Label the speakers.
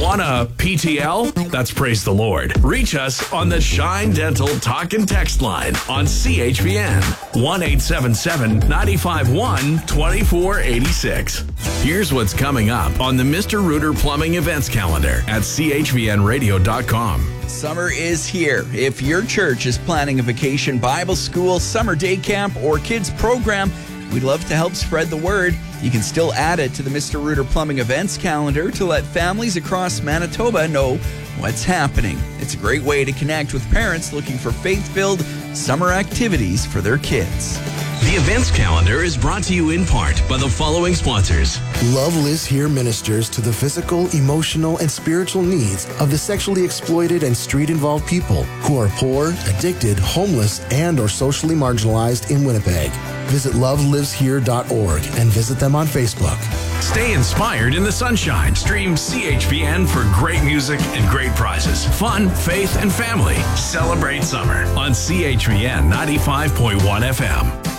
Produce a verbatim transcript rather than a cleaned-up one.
Speaker 1: Want a P T L? That's praise the Lord. Reach us on the Shine Dental Talk and Text line on C H V N. one eight seven seven, nine five one, two four eight six. Here's what's coming up on the Mister Rooter Plumbing events calendar at C H V N radio dot com.
Speaker 2: Summer is here. If your church is planning a vacation, Bible school, summer day camp, or kids program, we'd love to help spread the word. You can still add it to the Mister Rooter Plumbing events calendar to let families across Manitoba know what's happening. It's a great way to connect with parents looking for faith-filled summer activities for their kids.
Speaker 1: The events calendar is brought to you in part by the following sponsors.
Speaker 3: Love Lives Here ministers to the physical, emotional, and spiritual needs of the sexually exploited and street-involved people who are poor, addicted, homeless, and or socially marginalized in Winnipeg. Visit love lives here dot org and visit them on Facebook.
Speaker 1: Stay inspired in the sunshine. Stream C H V N for great music and great prizes. Fun, faith, and family. Celebrate summer on C H V N ninety-five point one F M.